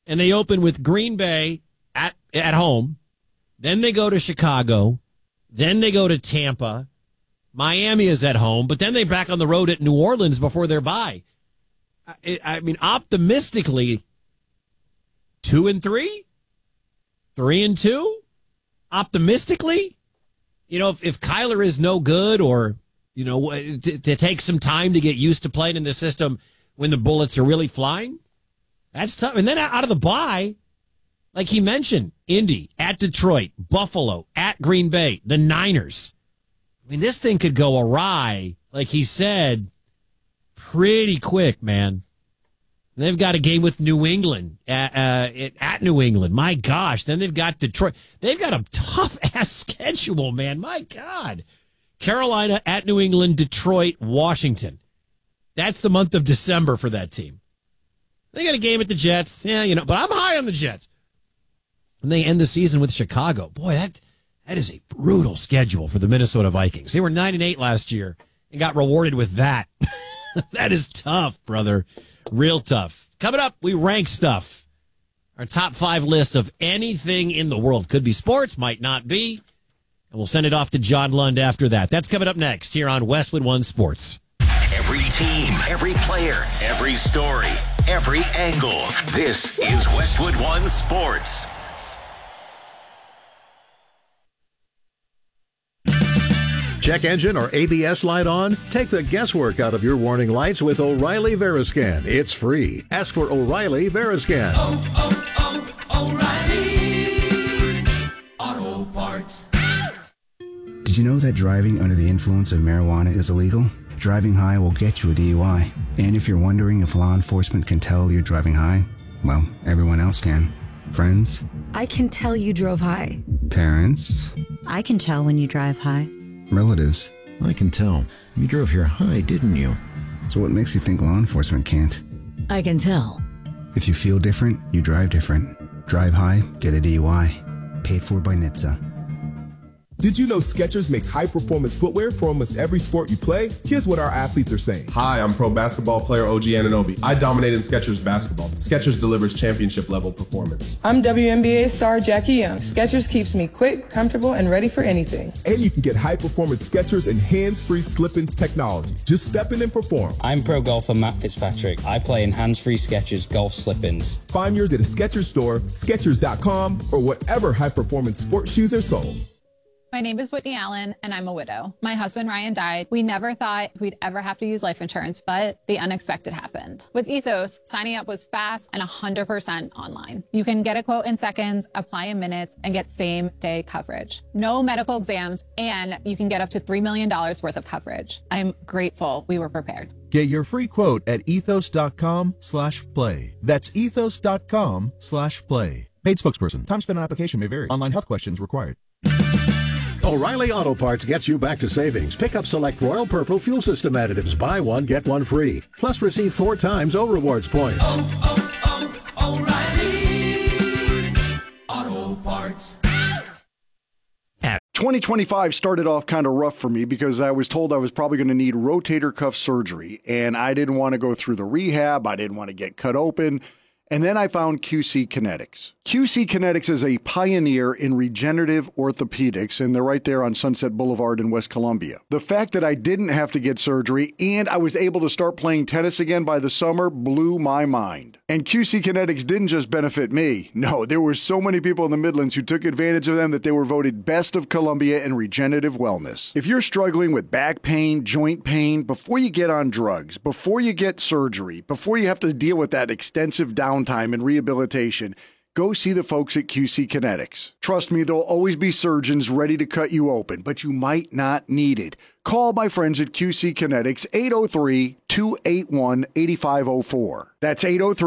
and they open with Green Bay at home. Then they go to Chicago. Then they go to Tampa. Miami is at home, but then they're back on the road at New Orleans before their bye. I mean, optimistically, 2-3, 3-2. Optimistically, if Kyler is no good, or to take some time to get used to playing in the system when the bullets are really flying, that's tough. And then out of the bye, like he mentioned, Indy at Detroit, Buffalo at Green Bay, the Niners. I mean, this thing could go awry, like he said, pretty quick, man. And they've got a game with New England at New England. My gosh. Then they've got Detroit. They've got a tough-ass schedule, man. My God. Carolina at New England, Detroit, Washington. That's the month of December for that team. They got a game at the Jets. Yeah, but I'm high on the Jets. And they end the season with Chicago. Boy, that is a brutal schedule for the Minnesota Vikings. They were 9-8 last year and got rewarded with that. That is tough, brother. Real tough. Coming up, we rank stuff. Our top 5 list of anything in the world. Could be sports, might not be. And we'll send it off to John Lund after that. That's coming up next here on Westwood One Sports. Every team, every player, every story, every angle. This is Westwood One Sports. Check engine or ABS light on? Take the guesswork out of your warning lights with O'Reilly Veriscan. It's free. Ask for O'Reilly Veriscan. O'Reilly Auto Parts. Did you know that driving under the influence of marijuana is illegal? Driving high will get you a DUI. And if you're wondering if law enforcement can tell you're driving high, well, everyone else can. Friends? I can tell you drove high. Parents? I can tell when you drive high. Relatives? I can tell. You drove here high, didn't you? So what makes you think law enforcement can't? I can tell. If you feel different, you drive different. Drive high, get a DUI. Paid for by NHTSA. Did you know Skechers makes high-performance footwear for almost every sport you play? Here's what our athletes are saying. Hi, I'm pro basketball player OG Anunoby. I dominate in Skechers basketball. Skechers delivers championship-level performance. I'm WNBA star Jackie Young. Skechers keeps me quick, comfortable, and ready for anything. And you can get high-performance Skechers and hands-free slip-ins technology. Just step in and perform. I'm pro golfer Matt Fitzpatrick. I play in hands-free Skechers golf slip-ins. Find yours at a Skechers store, Skechers.com, or whatever high-performance sports shoes are sold. My name is Whitney Allen, and I'm a widow. My husband, Ryan, died. We never thought we'd ever have to use life insurance, but the unexpected happened. With Ethos, signing up was fast and 100% online. You can get a quote in seconds, apply in minutes, and get same-day coverage. No medical exams, and you can get up to $3 million worth of coverage. I'm grateful we were prepared. Get your free quote at ethos.com/play. That's ethos.com/play. Paid spokesperson. Time spent on application may vary. Online health questions required. O'Reilly Auto Parts gets you back to savings. Pick up select Royal Purple fuel system additives. Buy one, get one free. Plus receive 4 times O-Rewards points. O'Reilly Auto Parts. 2025 started off kind of rough for me because I was told I was probably going to need rotator cuff surgery, and I didn't want to go through the rehab. I didn't want to get cut open. And then I found QC Kinetics. QC Kinetics is a pioneer in regenerative orthopedics, and they're right there on Sunset Boulevard in West Columbia. The fact that I didn't have to get surgery and I was able to start playing tennis again by the summer blew my mind. And QC Kinetics didn't just benefit me. No, there were so many people in the Midlands who took advantage of them that they were voted Best of Columbia in regenerative wellness. If you're struggling with back pain, joint pain, before you get on drugs, before you get surgery, before you have to deal with that extensive downtime and rehabilitation, go see the folks at QC Kinetics. Trust me, there'll always be surgeons ready to cut you open, but you might not need it. Call my friends at QC Kinetics, 803-281-8504. That's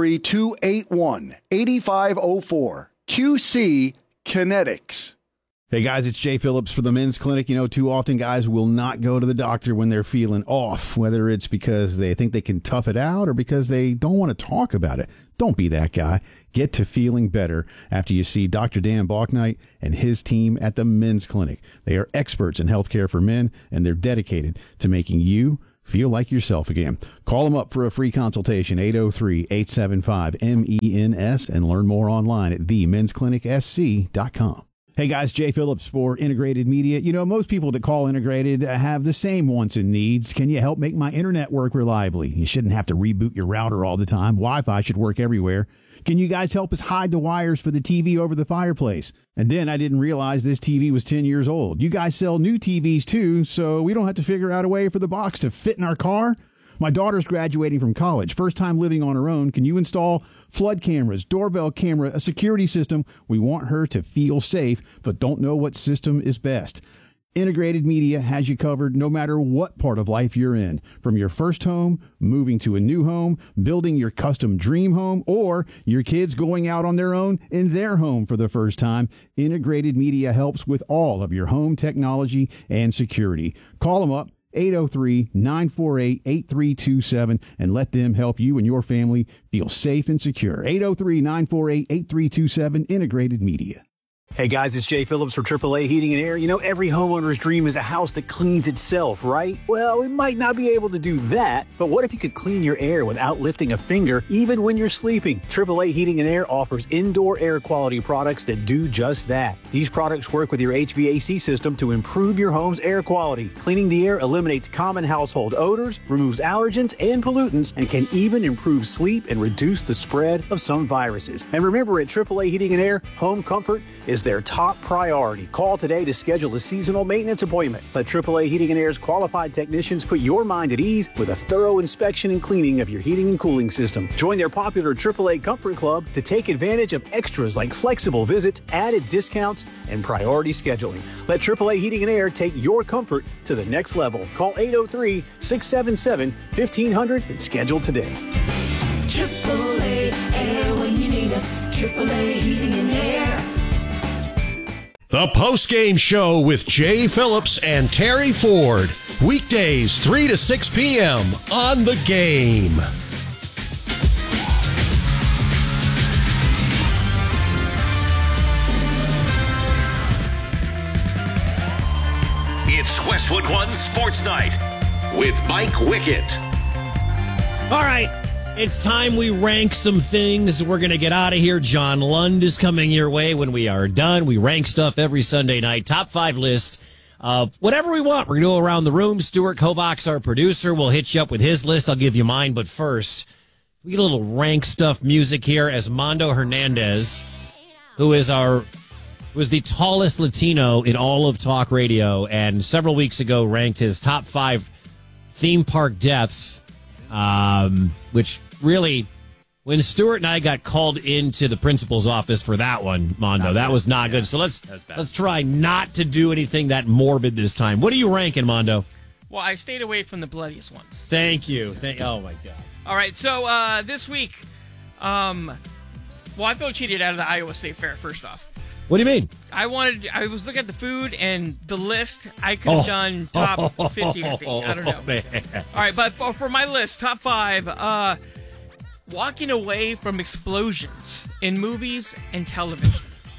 803-281-8504. QC Kinetics. Hey guys, it's Jay Phillips for the Men's Clinic. You know, too often guys will not go to the doctor when they're feeling off, whether it's because they think they can tough it out or because they don't want to talk about it. Don't be that guy. Get to feeling better after you see Dr. Dan Balknight and his team at the Men's Clinic. They are experts in healthcare for men, and they're dedicated to making you feel like yourself again. Call them up for a free consultation, 803-875-MENS, and learn more online at themensclinicsc.com. Hey guys, Jay Phillips for Integrated Media. You know, most people that call Integrated have the same wants and needs. Can you help make my internet work reliably? You shouldn't have to reboot your router all the time. Wi-Fi should work everywhere. Can you guys help us hide the wires for the TV over the fireplace? And then I didn't realize this TV was 10 years old. You guys sell new TVs too, so we don't have to figure out a way for the box to fit in our car? My daughter's graduating from college, first time living on her own. Can you install flood cameras, doorbell camera, a security system? We want her to feel safe, but don't know what system is best. Integrated Media has you covered no matter what part of life you're in. From your first home, moving to a new home, building your custom dream home, or your kids going out on their own in their home for the first time, Integrated Media helps with all of your home technology and security. Call them up. 803-948-8327 and let them help you and your family feel safe and secure. 803-948-8327, Integrated Media. Hey guys, it's Jay Phillips for AAA Heating and Air. You know, every homeowner's dream is a house that cleans itself, right? Well, we might not be able to do that, but what if you could clean your air without lifting a finger, even when you're sleeping? AAA Heating and Air offers indoor air quality products that do just that. These products work with your HVAC system to improve your home's air quality. Cleaning the air eliminates common household odors, removes allergens and pollutants, and can even improve sleep and reduce the spread of some viruses. And remember, at AAA Heating and Air, home comfort is their top priority. Call today to schedule a seasonal maintenance appointment. Let AAA Heating and Air's qualified technicians put your mind at ease with a thorough inspection and cleaning of your heating and cooling system. Join their popular AAA Comfort Club to take advantage of extras like flexible visits, added discounts, and priority scheduling. Let AAA Heating and Air take your comfort to the next level. Call 803-677-1500 and schedule today. AAA Air when you need us. AAA Heating and Air. The post-game show with Jay Phillips and Terry Ford. Weekdays 3 to 6 p.m. on The Game. It's Westwood One Sports Night with Mike Wickett. All right. It's time we rank some things. We're going to get out of here. John Lund is coming your way when we are done. We rank stuff every Sunday night. Top 5 list of whatever we want. We're going to go around the room. Stuart Kovacs, our producer, will hit you up with his list. I'll give you mine. But first, we get a little rank stuff music here as Mondo Hernandez, who was the tallest Latino in all of talk radio, and several weeks ago ranked his top 5 theme park deaths, which really, when Stuart and I got called into the principal's office for that one, Mondo, that was not good. So let's try not to do anything that morbid this time. What are you ranking, Mondo? Well, I stayed away from the bloodiest ones. Thank you. Oh, my God. All right, so this week, I feel cheated out of the Iowa State Fair, first off. What do you mean? I was looking at the food and the list. I could have done top 50. I don't know. Man. All right, but for my list, top 5, walking away from explosions in movies and television.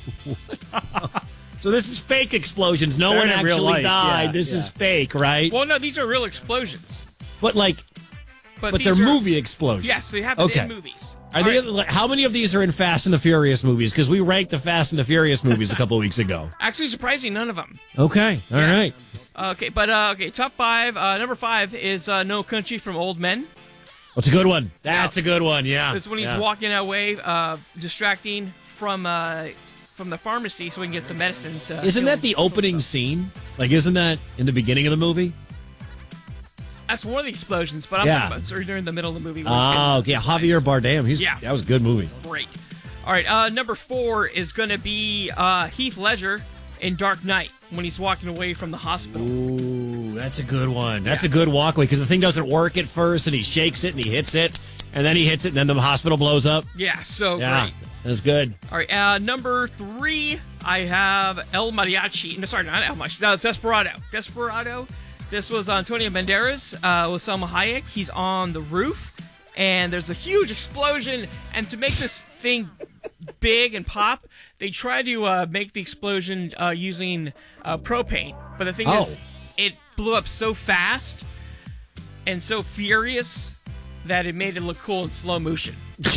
So this is fake explosions. No one actually died. Yeah, this is fake, right? Well, no, these are real explosions. But they're movie explosions. Yes, they happen in movies. How many of these are in Fast and the Furious movies? Because we ranked the Fast and the Furious movies a couple of weeks ago. Actually, surprising, none of them. Okay, all right. Okay, but top 5. Number 5 is No Country for Old Men. That's a good one. That's a good one. Yeah. It's when he's walking away, distracting from the pharmacy so he can get some medicine. Isn't that the opening scene? Like, isn't that in the beginning of the movie? That's one of the explosions, but I'm talking about during the middle of the movie. Oh, okay. Javier Bardem. That was a good movie. Great. All right, number 4 is going to be Heath Ledger in Dark Knight when he's walking away from the hospital. Ooh, that's a good one. That's a good walkway because the thing doesn't work at first, and he shakes it, and he hits it, and then he hits it, and then the hospital blows up. Yeah, great. That's good. All right, number 3, I have El Mariachi. No, sorry, not El Mariachi. No, it's Desperado. Desperado. This was Antonio Banderas with Salma Hayek. He's on the roof, and there's a huge explosion. And to make this thing big and pop, they try to make the explosion using propane. But the thing is, it blew up so fast, and so furious that it made it look cool in slow motion.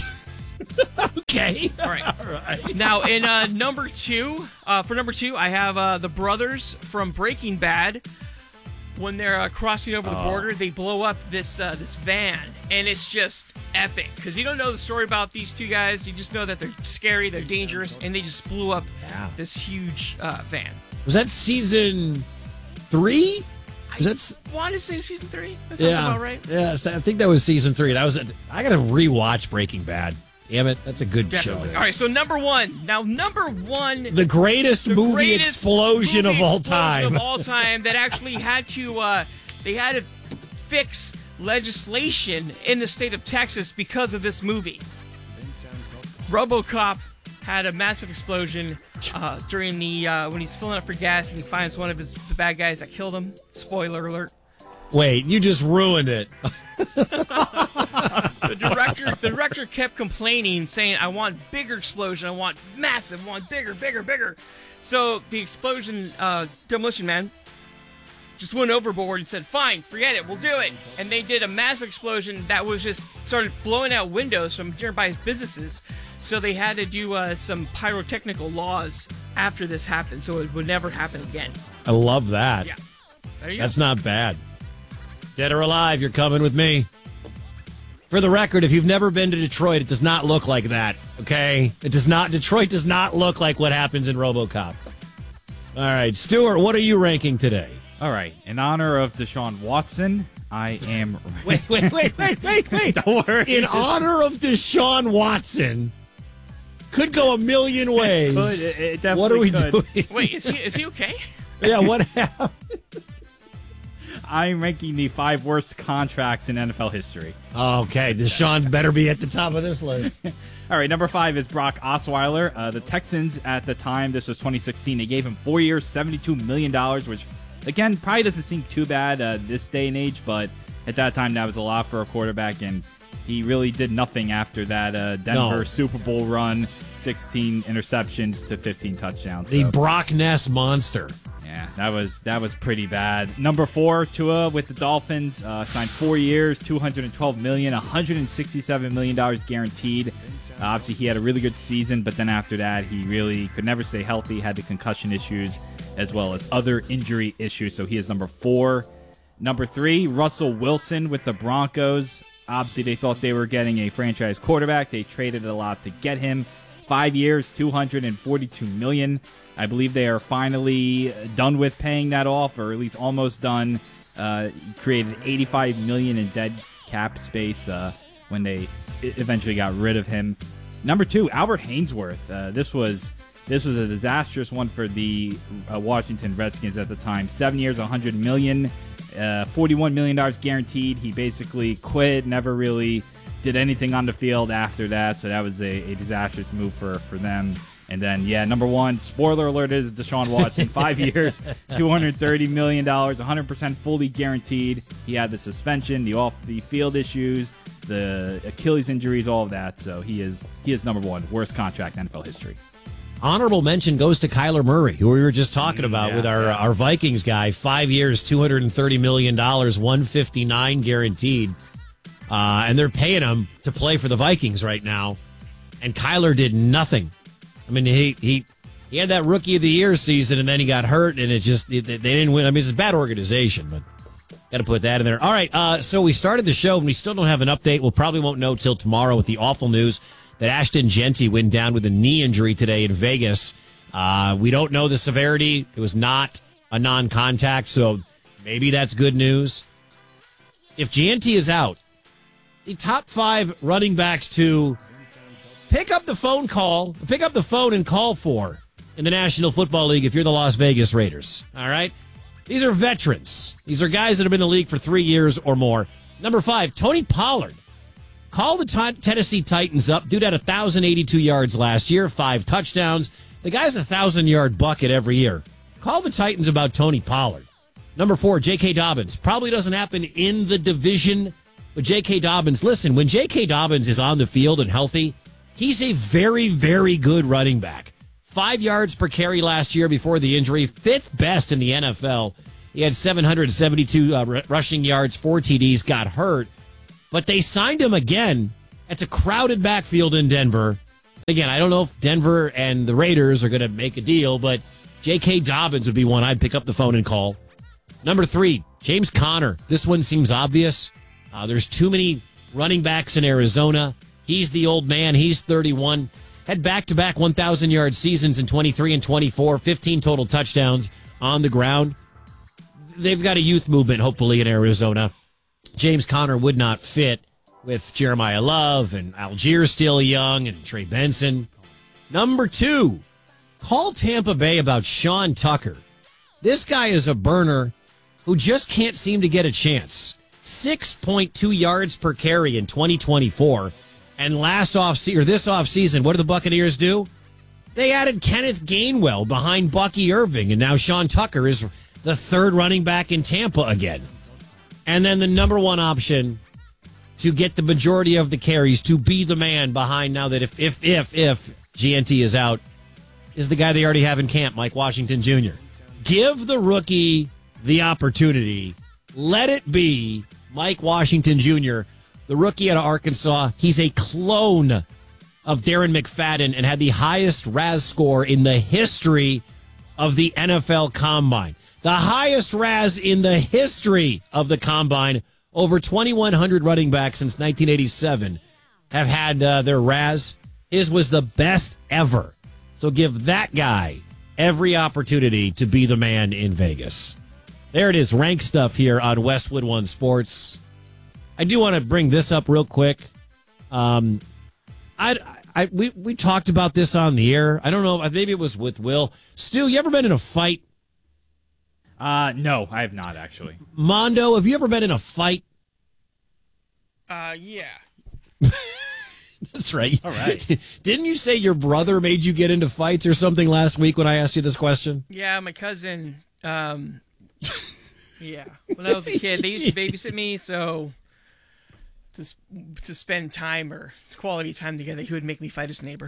Okay. All right. Now, in number two, I have the brothers from Breaking Bad. When they're crossing over the border, they blow up this van, and it's just epic. Because you don't know the story about these two guys. You just know that they're scary, they're dangerous, and they just blew up this huge van. Was that season 3? I want to say season 3. That sounds about right. Yes, I think that was season 3. I got to rewatch Breaking Bad. Damn it, that's a good show. All right, so number one. Now, number one. The greatest movie explosion of all time. That actually had to, they had to fix legislation in the state of Texas because of this movie. RoboCop had a massive explosion during the when he's filling up for gas and he finds one of the bad guys that killed him. Spoiler alert. Wait, you just ruined it. The director kept complaining, saying, I want bigger explosion, I want massive, I want bigger. So the explosion, Demolition Man just went overboard and said, fine, forget it, we'll do it. And they did a massive explosion that was just started blowing out windows from nearby businesses. So they had to do some pyrotechnical laws after this happened, so it would never happen again. I love that. Yeah. There you That's go. not bad. Dead or alive, you're coming with me. For the record, if you've never been to Detroit, it does not look like that, okay? Detroit does not look like what happens in RoboCop. All right, Stuart, what are you ranking today? All right, in honor of Deshaun Watson, I am... Wait. Don't worry. In honor of Deshaun Watson, could go a million ways. It definitely what are we could. doing? Wait, is he okay? Yeah, what happened? I'm ranking the 5 worst contracts in NFL history. Okay, Deshaun better be at the top of this list. All right, number 5 is Brock Osweiler. The Texans, at the time, this was 2016, they gave him 4 years, $72 million, which, again, probably doesn't seem too bad this day and age, but at that time, that was a lot for a quarterback, and he really did nothing after that Denver Super Bowl run, 16 interceptions to 15 touchdowns. The Brock Ness monster. Yeah, that was pretty bad. Number 4, Tua with the Dolphins, signed 4 years, $212 million, $167 million guaranteed. Obviously, he had a really good season, but then after that, he really could never stay healthy, had the concussion issues, as well as other injury issues, so he is number 4. Number 3, Russell Wilson with the Broncos. Obviously, they thought they were getting a franchise quarterback. They traded a lot to get him. 5 years, $242 million. I believe they are finally done with paying that off, or at least almost done. Created $85 million in dead cap space when they eventually got rid of him. Number 2, Albert Haynesworth. This was a disastrous one for the Washington Redskins at the time. 7 years, $100 million, $41 million guaranteed. He basically quit, never really did anything on the field after that, so that was a disastrous move for them. And then, number 1, spoiler alert, is Deshaun Watson. 5 years, $230 million, 100% fully guaranteed. He had the suspension, the off-the-field issues, the Achilles injuries, all of that. So he is number 1, worst contract in NFL history. Honorable mention goes to Kyler Murray, who we were just talking about with our Vikings guy. 5 years, $230 million, $159 guaranteed. And they're paying him to play for the Vikings right now. And Kyler did nothing. I mean, he had that Rookie of the Year season, and then he got hurt, and they didn't win. I mean, it's a bad organization, but got to put that in there. All right, so we started the show, and we still don't have an update. We'll probably won't know till tomorrow with the awful news that Ashton Genty went down with a knee injury today in Vegas. We don't know the severity. It was not a non-contact, so maybe that's good news. If Genty is out, the top 5 running backs to pick up the phone and call for in the National Football League if you're the Las Vegas Raiders. All right? These are veterans. These are guys that have been in the league for 3 years or more. Number 5, Tony Pollard. Call the Tennessee Titans up. Dude had 1,082 yards last year, 5 touchdowns. The guy's a 1,000-yard bucket every year. Call the Titans about Tony Pollard. Number 4, J.K. Dobbins. Probably doesn't happen in the division, but J.K. Dobbins, listen, when J.K. Dobbins is on the field and healthy, he's a very, very good running back. 5 yards per carry last year before the injury, 5th best in the NFL. He had 772 rushing yards, 4 TDs, got hurt. But they signed him again. It's a crowded backfield in Denver. Again, I don't know if Denver and the Raiders are going to make a deal, but J.K. Dobbins would be one I'd pick up the phone and call. Number 3, James Conner. This one seems obvious. There's too many running backs in Arizona. He's the old man. He's 31. Had back-to-back 1,000-yard seasons in 23 and 24, 15 total touchdowns on the ground. They've got a youth movement, hopefully, in Arizona. James Conner would not fit with Jeremiah Love and Algier still young and Trey Benson. Number 2, call Tampa Bay about Sean Tucker. This guy is a burner who just can't seem to get a chance. 6.2 yards per carry in 2024. And this offseason, what did the Buccaneers do? They added Kenneth Gainwell behind Bucky Irving, and now Sean Tucker is the third running back in Tampa again. And then the number 1 option to get the majority of the carries, to be the man behind now that if GNT is out, is the guy they already have in camp, Mike Washington Jr. Give the rookie the opportunity. Let it be Mike Washington Jr., the rookie out of Arkansas. He's a clone of Darren McFadden and had the highest RAS score in the history of the NFL Combine. The highest RAS in the history of the Combine. Over 2,100 running backs since 1987 have had their RAS. His was the best ever. So give that guy every opportunity to be the man in Vegas. There it is, rank stuff here on Westwood One Sports. I do want to bring this up real quick. We talked about this on the air. I don't know, maybe it was with Will. Stu, you ever been in a fight? No, I have not, actually. Mondo, have you ever been in a fight? Yeah. That's right. All right. Didn't you say your brother made you get into fights or something last week when I asked you this question? Yeah, my cousin. Yeah. When I was a kid, they used to babysit me, so to spend time or quality time together, he would make me fight his neighbor.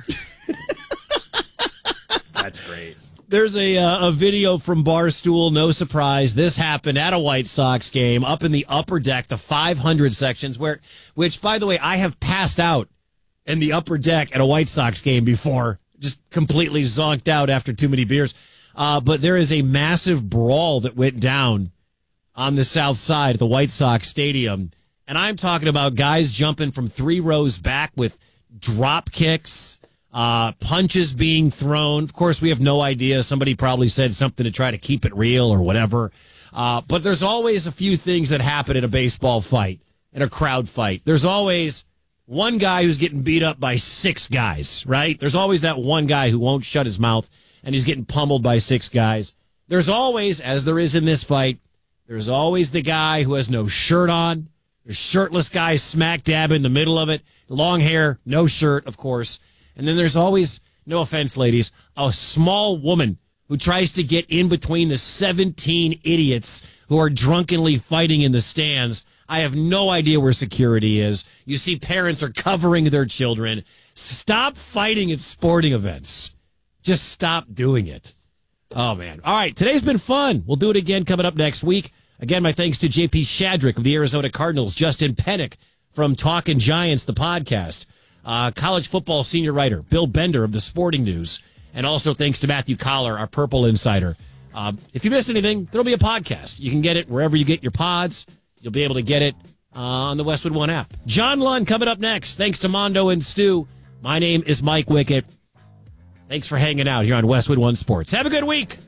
That's great. There's a video from Barstool. No surprise. This happened at a White Sox game up in the upper deck, the 500 sections, which, by the way, I have passed out in the upper deck at a White Sox game before, just completely zonked out after too many beers. But there is a massive brawl that went down on the south side of the White Sox stadium. And I'm talking about guys jumping from 3 rows back with drop kicks, punches being thrown. Of course, we have no idea. Somebody probably said something to try to keep it real or whatever. But there's always a few things that happen in a baseball fight, in a crowd fight. There's always one guy who's getting beat up by 6 guys, right? There's always that one guy who won't shut his mouth, and he's getting pummeled by 6 guys. There's always, as there is in this fight, there's always the guy who has no shirt on. There's shirtless guy smack dab in the middle of it. Long hair, no shirt, of course. And then there's always, no offense, ladies, a small woman who tries to get in between the 17 idiots who are drunkenly fighting in the stands. I have no idea where security is. You see parents are covering their children. Stop fighting at sporting events. Just stop doing it. Oh, man. All right, today's been fun. We'll do it again coming up next week. Again, my thanks to J.P. Shadrick of the Arizona Cardinals, Justin Pennick from Talkin' Giants, the podcast, college football senior writer Bill Bender of the Sporting News, and also thanks to Matthew Collar, our Purple Insider. If you missed anything, there'll be a podcast. You can get it wherever you get your pods. You'll be able to get it on the Westwood One app. John Lund coming up next. Thanks to Mondo and Stu. My name is Mike Wickett. Thanks for hanging out here on Westwood One Sports. Have a good week.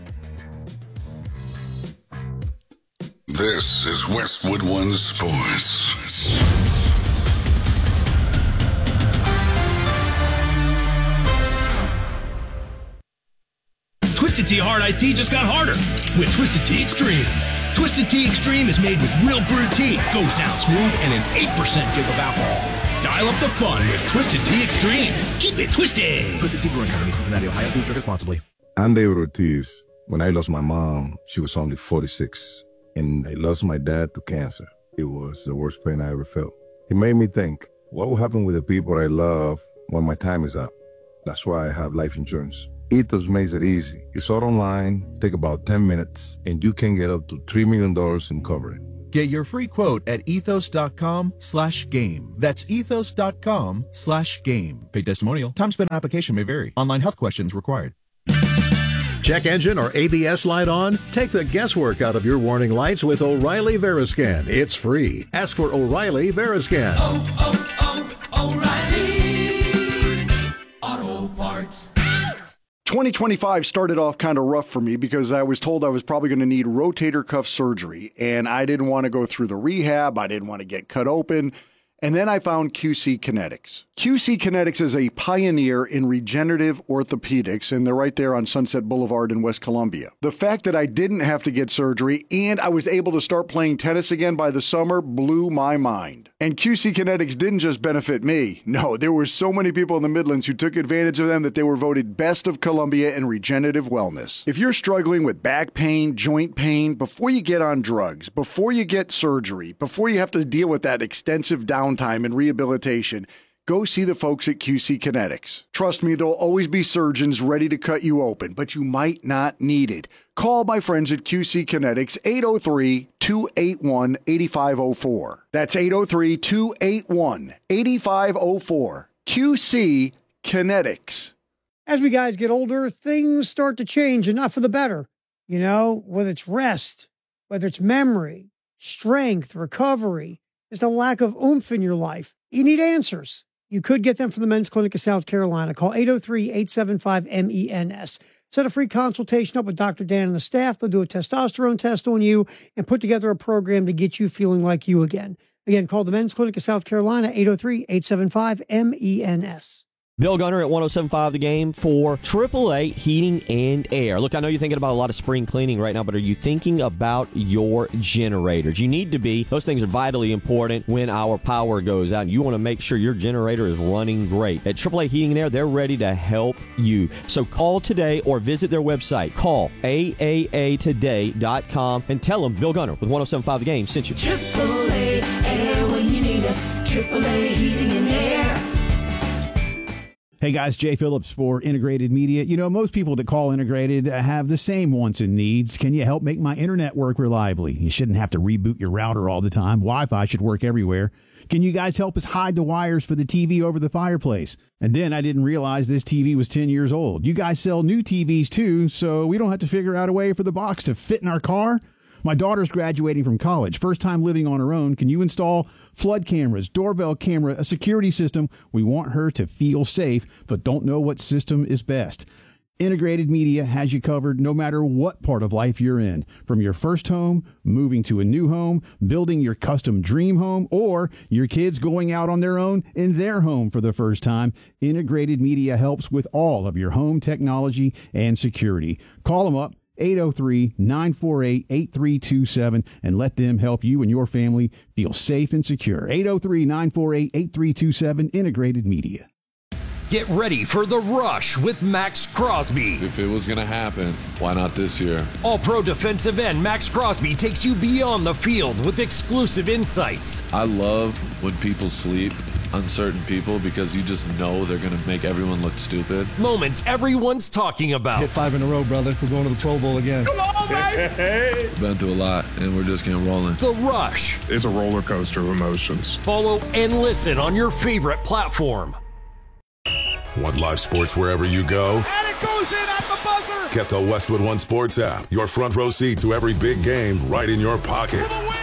This is Westwood One Sports. Twisted Tea Hard Iced Tea just got harder with Twisted Tea Extreme. Twisted Tea Extreme is made with real brewed tea, goes down smooth, and an 8% give of alcohol. Dial up the fun with Twisted Tea Extreme. Keep it twisted. Twisted Tea Brewing Company, Cincinnati, Ohio. Please drink responsibly. I'm David Ortiz. When I lost my mom, she was only 46. And I lost my dad to cancer. It was the worst pain I ever felt. It made me think, what will happen with the people I love when my time is up? That's why I have life insurance. Ethos makes it easy. It's all online, take about 10 minutes, and you can get up to $3 million in coverage. Get your free quote at ethos.com/game. That's ethos.com/game. Paid testimonial. Time spent on application may vary. Online health questions required. Check engine or ABS light on? Take the guesswork out of your warning lights with O'Reilly Veriscan. It's free. Ask for O'Reilly Veriscan. O'Reilly Auto Parts. 2025 started off kind of rough for me because I was told I was probably going to need rotator cuff surgery, and I didn't want to go through the rehab. I didn't want to get cut open. And then I found QC Kinetics. QC Kinetics is a pioneer in regenerative orthopedics, and they're right there on Sunset Boulevard in West Columbia. The fact that I didn't have to get surgery and I was able to start playing tennis again by the summer blew my mind. And QC Kinetics didn't just benefit me. No, there were so many people in the Midlands who took advantage of them that they were voted best of Columbia in regenerative wellness. If you're struggling with back pain, joint pain, before you get on drugs, before you get surgery, before you have to deal with that extensive downtime and rehabilitation, go see the folks at QC Kinetics. Trust me, there'll always be surgeons ready to cut you open, but you might not need it. Call my friends at QC Kinetics, 803-281-8504. That's 803-281-8504. QC Kinetics. As we guys get older, things start to change, and not for the better. You know, whether it's rest, whether it's memory, strength, recovery, there's a lack of oomph in your life. You need answers. You could get them from the Men's Clinic of South Carolina. Call 803-875-MENS. Set a free consultation up with Dr. Dan and the staff. They'll do a testosterone test on you and put together a program to get you feeling like you again. Again, call the Men's Clinic of South Carolina, 803-875-MENS. Bill Gunner at 107.5 The Game for AAA Heating and Air. Look, I know you're thinking about a lot of spring cleaning right now, but are you thinking about your generators? You need to be. Those things are vitally important when our power goes out. You want to make sure your generator is running great. At AAA Heating and Air, they're ready to help you. So call today or visit their website. Call AAAtoday.com and tell them Bill Gunner with 107.5 The Game sent you. AAA Air when you need us. AAA Heating and Air. Hey guys, Jay Phillips for Integrated Media. You know, most people that call Integrated have the same wants and needs. Can you help make my internet work reliably? You shouldn't have to reboot your router all the time. Wi-Fi should work everywhere. Can you guys help us hide the wires for the TV over the fireplace? And then I didn't realize this TV was 10 years old. You guys sell new TVs too, so we don't have to figure out a way for the box to fit in our car? My daughter's graduating from college, first time living on her own. Can you install flood cameras, doorbell camera, a security system? We want her to feel safe, but don't know what system is best. Integrated Media has you covered no matter what part of life you're in. From your first home, moving to a new home, building your custom dream home, or your kids going out on their own in their home for the first time, Integrated Media helps with all of your home technology and security. Call them up. 803-948-8327 and let them help you and your family feel safe and secure. 803-948-8327, Integrated Media. Get ready for The Rush with Max Crosby. If it was going to happen, why not this year? All-pro defensive end Max Crosby takes you beyond the field with exclusive insights. I love when people sleep, uncertain people, because you just know they're going to make everyone look stupid. Moments everyone's talking about. Hit 5 in a row, brother. We're going to the Pro Bowl again. Come on, baby! Been through a lot, and we're just getting rolling. The Rush. It's a roller coaster of emotions. Follow and listen on your favorite platform. Want live sports wherever you go? And it goes in at the buzzer! Get the Westwood One Sports app. Your front row seat to every big game right in your pocket.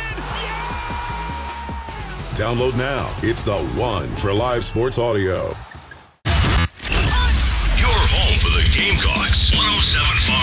Download now. It's the one for live sports audio. Your home for the Gamecocks. 107.5